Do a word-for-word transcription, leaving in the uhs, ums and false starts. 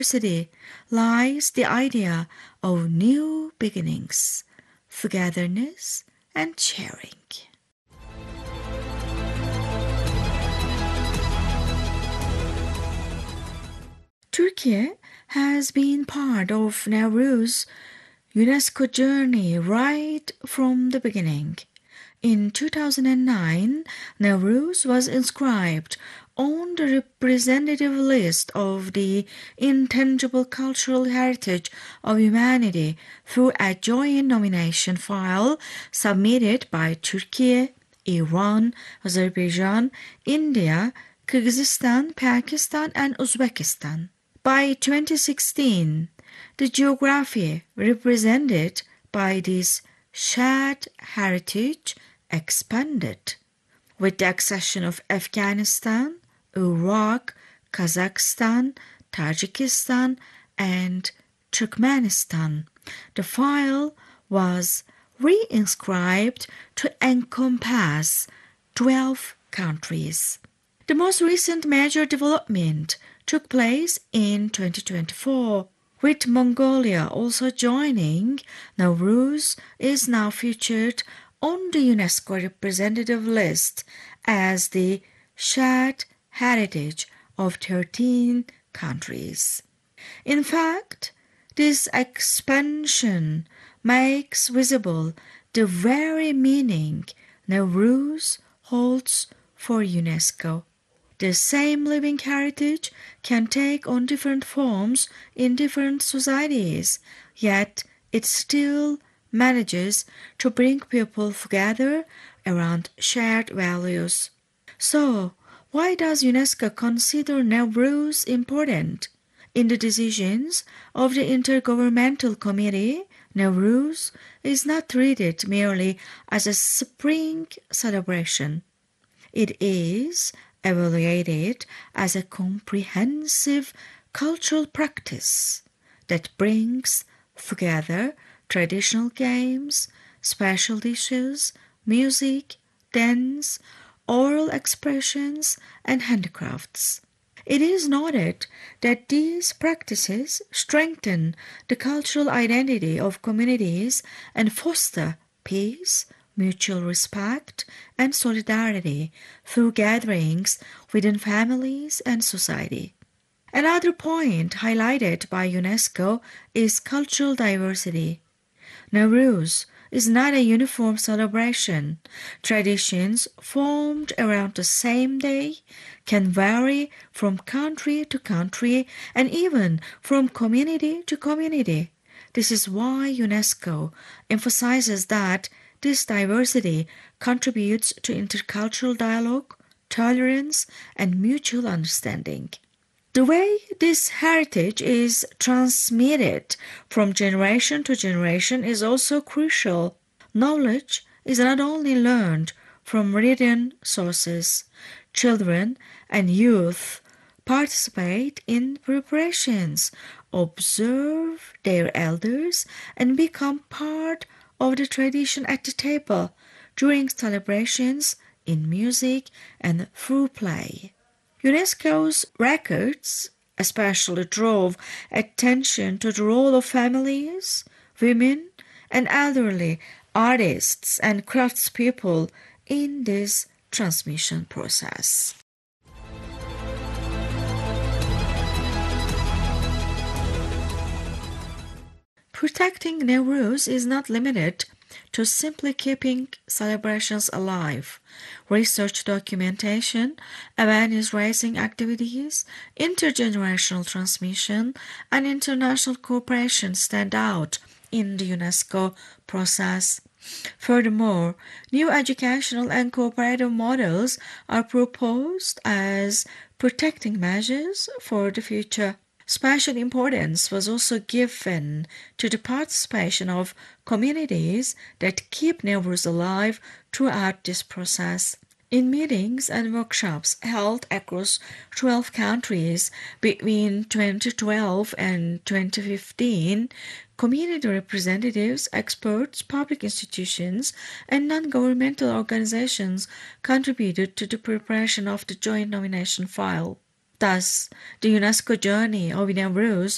diversity lies the idea of new beginnings, togetherness, and sharing. Turkey has been part of Nowruz UNESCO journey right from the beginning. In two thousand nine, Nowruz was inscribed on the representative list of the intangible cultural heritage of humanity through a joint nomination file submitted by Turkey, Iran, Azerbaijan, India, Kyrgyzstan, Pakistan, and Uzbekistan. By twenty sixteen, the geography represented by this shared heritage expanded, with the accession of Afghanistan, Iraq, Kazakhstan, Tajikistan, and Turkmenistan. The file was re-inscribed to encompass twelve countries. The most recent major development took place in twenty twenty-four. With Mongolia also joining, Nowruz is now featured on the UNESCO representative list as the shared heritage of thirteen countries. In fact, this expansion makes visible the very meaning Nowruz holds for UNESCO. The same living heritage can take on different forms in different societies, yet it still manages to bring people together around shared values. So, why does UNESCO consider Nowruz important? In the decisions of the Intergovernmental Committee, Nowruz is not treated merely as a spring celebration. It is evaluated as a comprehensive cultural practice that brings together traditional games, special dishes, music, dance, oral expressions, and handicrafts. It is noted that these practices strengthen the cultural identity of communities and foster peace, mutual respect, and solidarity through gatherings within families and society. Another point highlighted by UNESCO is cultural diversity. Nowruz is not a uniform celebration. Traditions formed around the same day can vary from country to country and even from community to community. This is why UNESCO emphasizes that this diversity contributes to intercultural dialogue, tolerance, and mutual understanding. The way this heritage is transmitted from generation to generation is also crucial. Knowledge is not only learned from written sources. Children and youth participate in preparations, observe their elders, and become part of the tradition at the table, during celebrations, in music, and through play. UNESCO's records especially drove attention to the role of families, women, and elderly artists and craftspeople in this transmission process. Protecting Nowruz is not limited to simply keeping celebrations alive. Research documentation, awareness-raising activities, intergenerational transmission, and international cooperation stand out in the UNESCO process. Furthermore, new educational and cooperative models are proposed as protecting measures for the future. Special importance was also given to the participation of communities that keep Nowruz alive throughout this process. In meetings and workshops held across twelve countries between twenty twelve and twenty fifteen, community representatives, experts, public institutions, and non-governmental organizations contributed to the preparation of the joint nomination file. Thus, the UNESCO journey of Nowruz